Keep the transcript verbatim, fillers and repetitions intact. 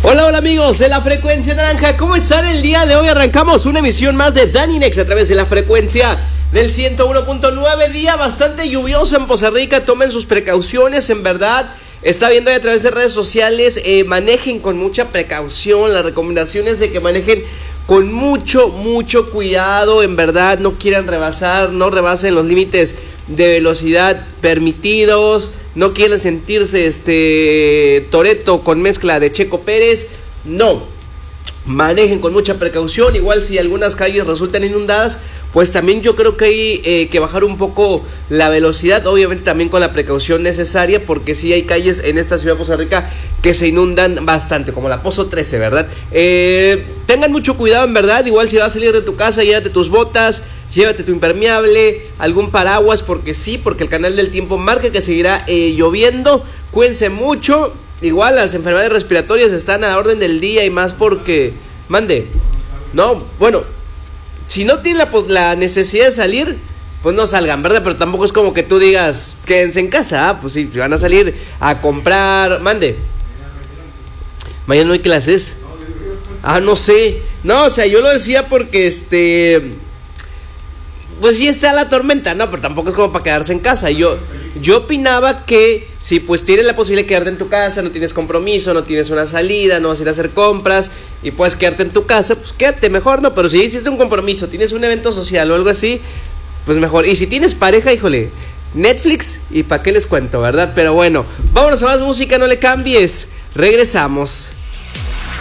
Hola, hola amigos de la Frecuencia Naranja, ¿cómo están el día de hoy? Arrancamos una emisión más de Daninex a través de la frecuencia del ciento uno punto nueve. Día bastante lluvioso en Poza Rica, tomen sus precauciones, en verdad. Está viendo ahí a través de redes sociales, eh, manejen con mucha precaución. Las recomendaciones de que manejen con mucho, mucho cuidado, en verdad. No quieran rebasar, no rebasen los límites de velocidad permitidos. No quieren sentirse este Toretto con mezcla de Checo Pérez. No, manejen con mucha precaución. Igual si algunas calles resultan inundadas, pues también yo creo que hay eh, que bajar un poco la velocidad, obviamente también con la precaución necesaria, porque sí hay calles en esta ciudad de Poza Rica que se inundan bastante, como la Pozo trece, ¿verdad? Eh, tengan mucho cuidado, en verdad. Igual si vas a salir de tu casa, llévate tus botas, llévate tu impermeable, algún paraguas, porque sí, porque el canal del tiempo marca que seguirá eh, lloviendo. Cuídense mucho. Igual las enfermedades respiratorias están a la orden del día, y más porque, mande, no, bueno, si no tienen la, pues, la necesidad de salir, pues no salgan, ¿verdad? Pero tampoco es como que tú digas, quédense en casa, ¿ah? Pues sí, van a salir a comprar, mande. Mañana no hay clases. Ah, no sé. No, o sea, yo lo decía porque este, pues sí está la tormenta, no, pero tampoco es como para quedarse en casa. Yo, yo opinaba que si pues tienes la posibilidad de quedarte en tu casa, no tienes compromiso, no tienes una salida, no vas a ir a hacer compras y puedes quedarte en tu casa, pues quédate mejor, ¿no? Pero si hiciste un compromiso, tienes un evento social o algo así, pues mejor. Y si tienes pareja, híjole, Netflix y para qué les cuento, ¿verdad? Pero bueno, vámonos a más música, no le cambies. Regresamos.